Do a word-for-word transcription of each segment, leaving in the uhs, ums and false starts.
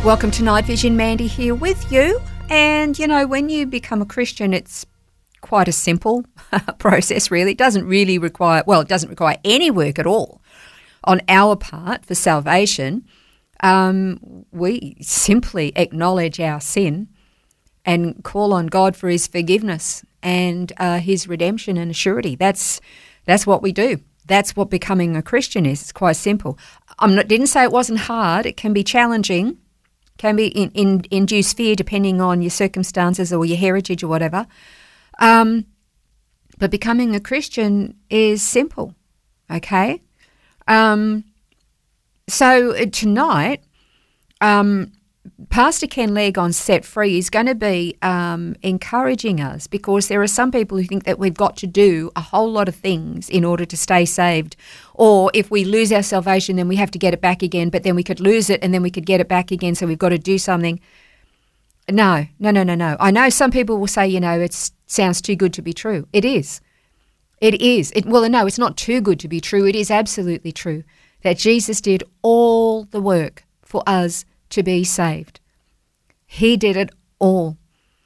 Welcome to Night Vision. Mandy here with you. And, you know, when you become a Christian, it's quite a simple process, really. It doesn't really require, well, it doesn't require any work at all on our part for salvation. Um, we simply acknowledge our sin and call on God for his forgiveness and uh, his redemption and surety. That's that's what we do. That's what becoming a Christian is. It's quite simple. I didn't say it wasn't hard. It can be challenging, can be in, in, induce fear depending on your circumstances or your heritage or whatever. Um, but becoming a Christian is simple, okay? Um, so uh, tonight, um, Pastor Ken Legg on Set Free is going to be um, encouraging us, because there are some people who think that we've got to do a whole lot of things in order to stay saved, or if we lose our salvation then we have to get it back again, but then we could lose it and then we could get it back again, so we've got to do something. No, no, no, no, no. I know some people will say, you know, it sounds too good to be true. It is. It is. It, well, no, it's not too good to be true. It is absolutely true that Jesus did all the work for us to be saved. He did it all.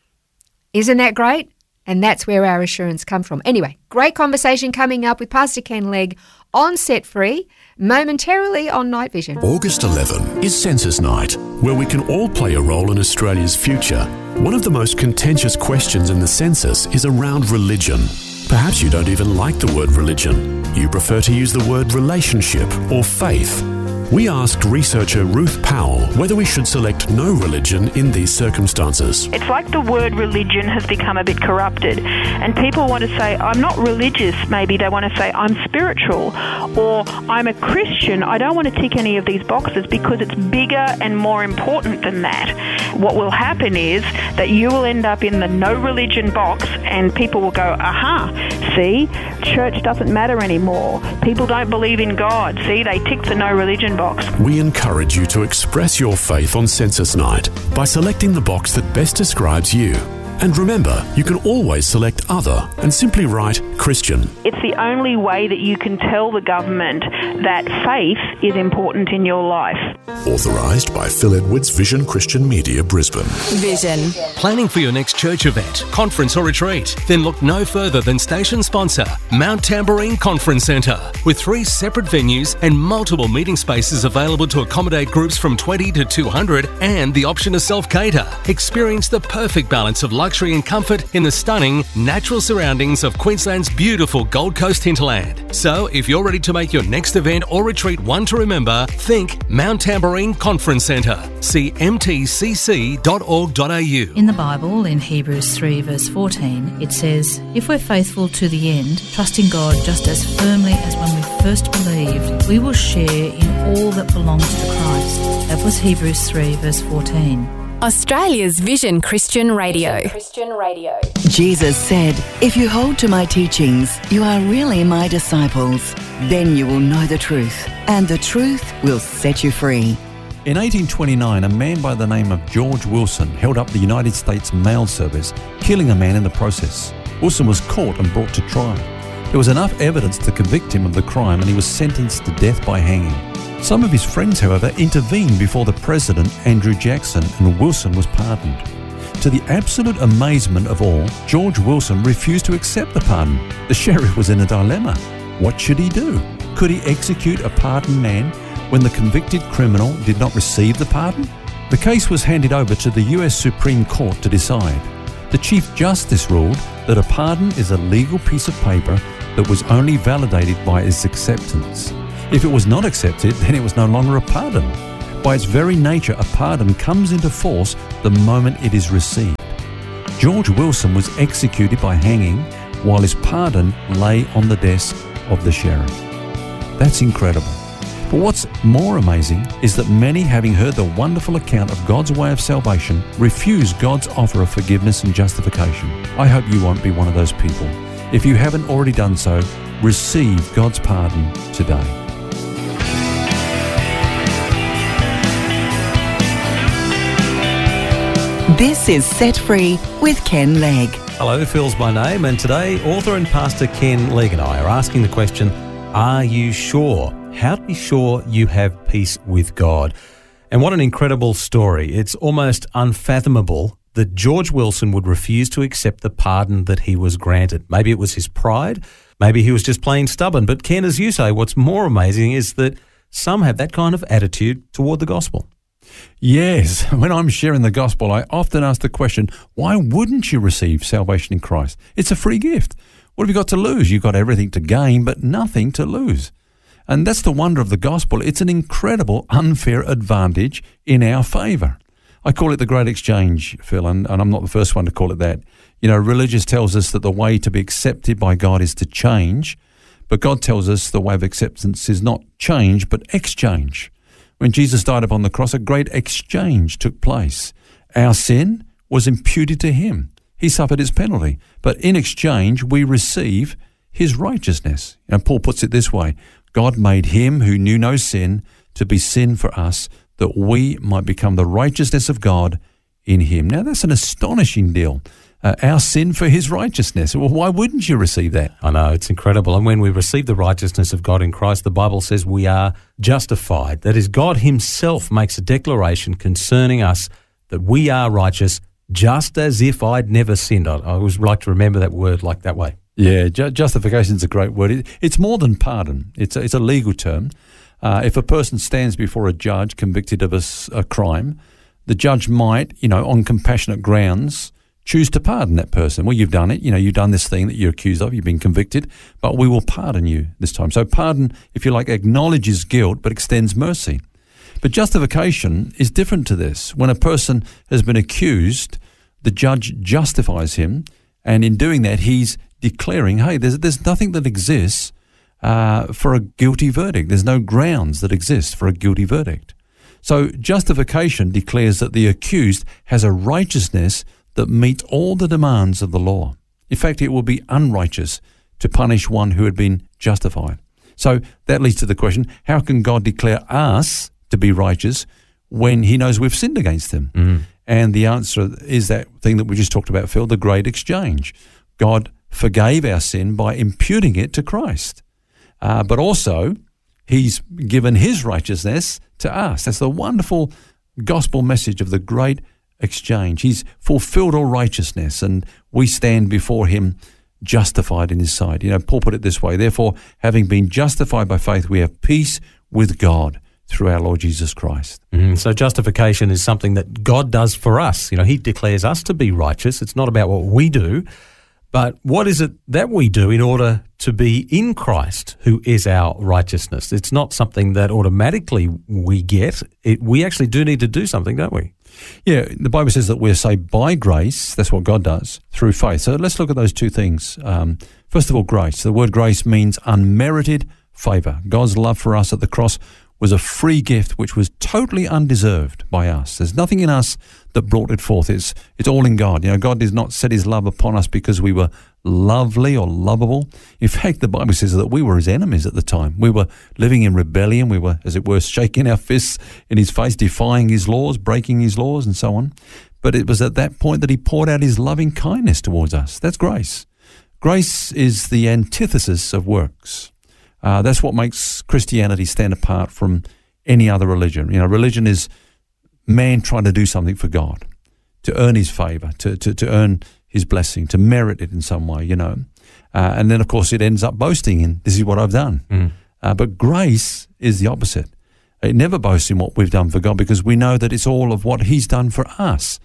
Isn't that great? And that's where our assurance comes from. Anyway, great conversation coming up with Pastor Ken Legg on Set Free, momentarily on Night Vision. August eleventh is Census Night, where we can all play a role in Australia's future. One of the most contentious questions in the census is around religion. Perhaps you don't even like the word religion. You prefer to use the word relationship or faith. We asked researcher Ruth Powell whether we should select no religion in these circumstances. It's like the word religion has become a bit corrupted, and people want to say, I'm not religious. Maybe they want to say, I'm spiritual, or I'm a Christian. I don't want to tick any of these boxes because it's bigger and more important than that. What will happen is that you will end up in the no religion box, and people will go, aha, see, church doesn't matter anymore. People don't believe in God. See, they tick the no religion box. We encourage you to express your faith on Census Night by selecting the box that best describes you. And remember, you can always select Other and simply write Christian. It's the only way that you can tell the government that faith is important in your life. Authorised by Phil Edwards Vision Christian Media, Brisbane. Vision. Planning for your next church event, conference or retreat? Then look no further than station sponsor, Mount Tamborine Conference Centre. With three separate venues and multiple meeting spaces available to accommodate groups from twenty to two hundred, and the option to self-cater. Experience the perfect balance of luxury and comfort in the stunning, natural surroundings of Queensland's beautiful Gold Coast hinterland. So, if you're ready to make your next event or retreat one to remember, think Mount Tamborine Conference Centre. See m t c c dot org dot a u. In the Bible, in Hebrews three verse fourteen, it says, if we're faithful to the end, trusting God just as firmly as when we first believed, we will share in all that belongs to Christ. That was Hebrews three verse fourteen. Australia's Vision Christian Radio. Christian Radio. Jesus said, if you hold to my teachings, you are really my disciples. Then you will know the truth, and the truth will set you free. In eighteen twenty-nine, a man by the name of George Wilson held up the United States Mail Service, killing a man in the process. Wilson was caught and brought to trial. There was enough evidence to convict him of the crime, and he was sentenced to death by hanging. Some of his friends, however, intervened before the president, Andrew Jackson, and Wilson was pardoned. To the absolute amazement of all, George Wilson refused to accept the pardon. The sheriff was in a dilemma. What should he do? Could he execute a pardoned man when the convicted criminal did not receive the pardon? The case was handed over to the U S Supreme Court to decide. The Chief Justice ruled that a pardon is a legal piece of paper that was only validated by its acceptance. If it was not accepted, then it was no longer a pardon. By its very nature, a pardon comes into force the moment it is received. George Wilson was executed by hanging while his pardon lay on the desk of the sheriff. That's incredible. But what's more amazing is that many, having heard the wonderful account of God's way of salvation, refuse God's offer of forgiveness and justification. I hope you won't be one of those people. If you haven't already done so, receive God's pardon today. This is Set Free with Ken Legg. Hello, Phil's my name, and today author and pastor Ken Legg and I are asking the question, are you sure? How to be sure you have peace with God? And what an incredible story. It's almost unfathomable that George Wilson would refuse to accept the pardon that he was granted. Maybe it was his pride, maybe he was just plain stubborn. But Ken, as you say, what's more amazing is that some have that kind of attitude toward the gospel. Yes, when I'm sharing the gospel, I often ask the question, why wouldn't you receive salvation in Christ? It's a free gift. What have you got to lose? You've got everything to gain, but nothing to lose. And that's the wonder of the gospel. It's an incredible unfair advantage in our favour. I call it the great exchange, Phil, and, and I'm not the first one to call it that. You know, religious tells us that the way to be accepted by God is to change, but God tells us the way of acceptance is not change, but exchange. When Jesus died upon the cross, a great exchange took place. Our sin was imputed to him. He suffered its penalty. But in exchange, we receive his righteousness. And Paul puts it this way, God made him who knew no sin to be sin for us, that we might become the righteousness of God in him. Now, that's an astonishing deal. Uh, our sin for his righteousness. Well, why wouldn't you receive that? I know, it's incredible. And when we receive the righteousness of God in Christ, the Bible says we are justified. That is, God himself makes a declaration concerning us that we are righteous, just as if I'd never sinned. I, I always like to remember that word like that way. Yeah, ju- justification is a great word. It, it's more than pardon. It's a, it's a legal term. Uh, if a person stands before a judge convicted of a, a crime, the judge might, you know, on compassionate grounds, choose to pardon that person. Well, you've done it. You know, you've done this thing that you're accused of. You've been convicted, but we will pardon you this time. So pardon, if you like, acknowledges guilt but extends mercy. But justification is different to this. When a person has been accused, the judge justifies him, and in doing that, he's declaring, hey, there's, there's nothing that exists uh, for a guilty verdict. There's no grounds that exist for a guilty verdict. So justification declares that the accused has a righteousness that meets all the demands of the law. In fact, it will be unrighteous to punish one who had been justified. So that leads to the question, how can God declare us to be righteous when he knows we've sinned against him? Mm. And the answer is that thing that we just talked about, Phil, the great exchange. God forgave our sin by imputing it to Christ. Uh, but also, he's given his righteousness to us. That's the wonderful gospel message of the great exchange. He's fulfilled all righteousness, and we stand before him justified in his sight. You know, Paul put it this way, therefore, having been justified by faith, we have peace with God through our Lord Jesus Christ. Mm, so justification is something that God does for us. You know, he declares us to be righteous. It's not about what we do, but what is it that we do in order to be in Christ, who is our righteousness? It's not something that automatically we get. It, we actually do need to do something, don't we? Yeah, the Bible says that we're saved by grace. That's what God does, through faith. So let's look at those two things. Um, first of all, grace. The word grace means unmerited favour. God's love for us at the cross was a free gift which was totally undeserved by us. There's nothing in us that brought it forth. It's it's all in God. You know, God did not set his love upon us because we were lovely or lovable. In fact, the Bible says that we were his enemies at the time. We were living in rebellion. We were, as it were, shaking our fists in his face, defying his laws, breaking his laws, and so on. But it was at that point that he poured out his loving kindness towards us. That's grace. Grace is the antithesis of works. Uh, that's what makes Christianity stand apart from any other religion. You know, religion is man trying to do something for God, to earn his favour, to, to, to earn his blessing, to merit it in some way, you know. Uh, and then, of course, it ends up boasting in, this is what I've done. Mm. Uh, but grace is the opposite. It never boasts in what we've done for God because we know that it's all of what he's done for us.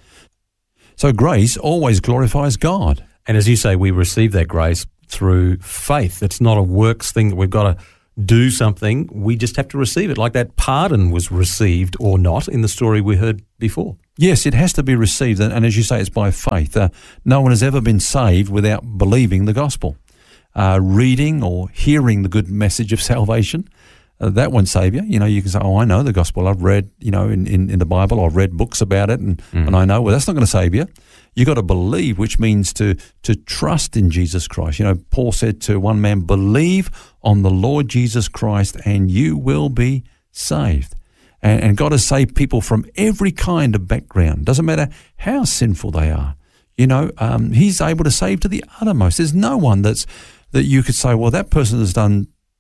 So grace always glorifies God. And as you say, we receive that grace through faith. It's not a works thing that we've got to do something. We just have to receive it, like that pardon was received or not in the story we heard before. Yes, it has to be received, and, and as you say, it's by faith. Uh, no one has ever been saved without believing the gospel. Uh, reading or hearing the good message of salvation, uh, that won't save you. You know, you can say, oh, I know the gospel. I've read, you know, in, in, in the Bible, I've read books about it, and, mm. and I know. Well, that's not going to save you. You've got to believe, which means to to trust in Jesus Christ. You know, Paul said to one man, believe on the Lord Jesus Christ and you will be saved. And, and God has saved people from every kind of background. Doesn't matter how sinful they are. You know, um, he's able to save to the uttermost. There's no one that's that you could say, well, that person has done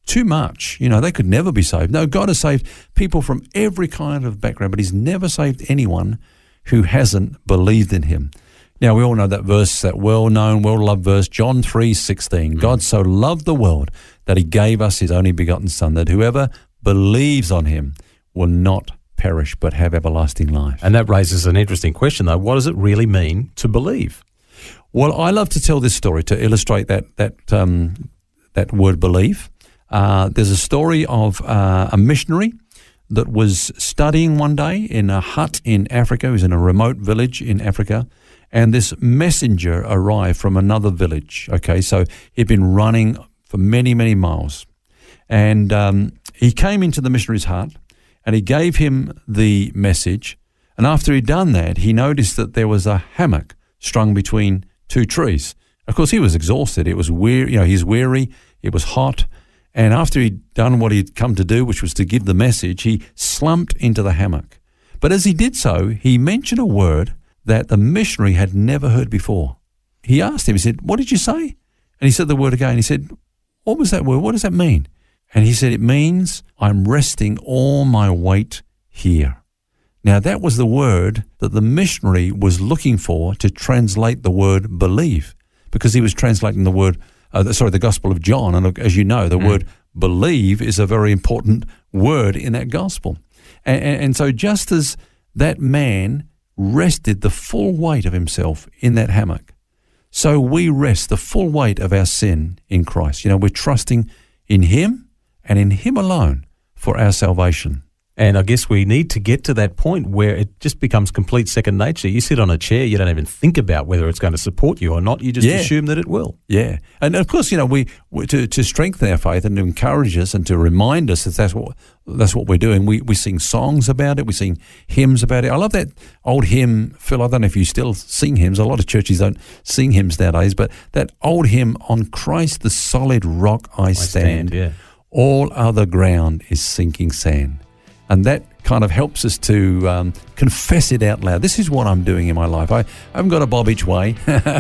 too much. You know, they could never be saved. No, God has saved people from every kind of background, but he's never saved anyone who hasn't believed in him. Now, we all know that verse, that well-known, well-loved verse, John three sixteen. God so loved the world that he gave us his only begotten Son, that whoever believes on him will not perish but have everlasting life. And that raises an interesting question, though. What does it really mean to believe? Well, I love to tell this story to illustrate that that um, that word believe. Uh, there's a story of uh, a missionary that was studying one day in a hut in Africa. He was in a remote village in Africa, and this messenger arrived from another village. Okay, so he'd been running for many, many miles, and um, he came into the missionary's hut, and he gave him the message. And after he'd done that, he noticed that there was a hammock strung between two trees. Of course, he was exhausted. It was weary. You know, he's weary. It was hot. And after he'd done what he'd come to do, which was to give the message, he slumped into the hammock. But as he did so, he mentioned a word that the missionary had never heard before. He asked him, he said, "What did you say?" And he said the word again. He said, "What was that word? What does that mean?" And he said, "It means I'm resting all my weight here." Now, that was the word that the missionary was looking for to translate the word believe, because he was translating the word, uh, sorry, the Gospel of John. And as you know, the mm. word believe is a very important word in that Gospel. And, and, and so just as that man rested the full weight of himself in that hammock, so we rest the full weight of our sin in Christ. You know, we're trusting in him and in him alone for our salvation. And I guess we need to get to that point where it just becomes complete second nature. You sit on a chair, you don't even think about whether it's going to support you or not. You just yeah. assume that it will. Yeah. And of course, you know, we, we to, to strengthen our faith and to encourage us and to remind us that that's what, that's what we're doing. We, we sing songs about it. We sing hymns about it. I love that old hymn, Phil. I don't know if you still sing hymns. A lot of churches don't sing hymns nowadays, but that old hymn, "On Christ the solid rock I, I stand, stand yeah. all other ground is sinking sand." And that kind of helps us to um, confess it out loud. This is what I'm doing in my life. I, I haven't got a bob each way.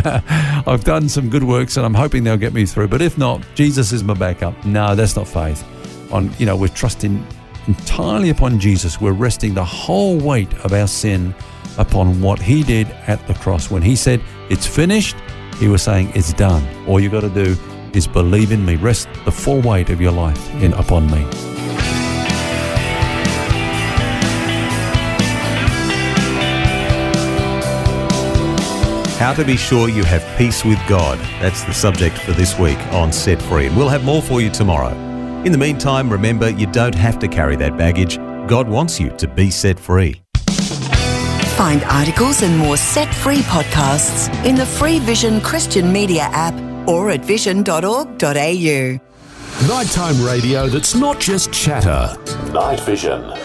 I've done some good works and I'm hoping they'll get me through. But if not, Jesus is my backup. No, that's not faith. On, you know, we're trusting entirely upon Jesus. We're resting the whole weight of our sin upon what he did at the cross. When he said, "It's finished," he was saying, "It's done." All you got to do is believe in me. Rest the full weight of your life in upon me. How to be sure you have peace with God. That's the subject for this week on Set Free. And we'll have more for you tomorrow. In the meantime, remember, you don't have to carry that baggage. God wants you to be set free. Find articles and more Set Free podcasts in the free Vision Christian Media app or at vision dot org dot a u. Nighttime radio that's not just chatter. Night Vision.